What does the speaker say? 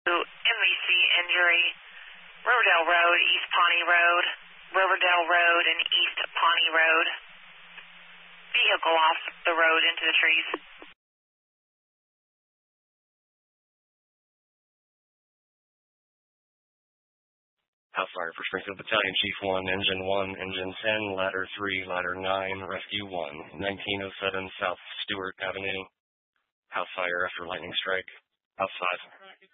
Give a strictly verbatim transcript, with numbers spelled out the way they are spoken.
M V C injury, Riverdale Road, East Pawnee Road, Riverdale Road and East Pawnee Road. Vehicle off the road into the trees. House Fire for Springfield Battalion, Chief one, Engine one, Engine ten, Ladder three, Ladder nine, Rescue one, nineteen oh seven South Stewart Avenue. House Fire after lightning strike. House five.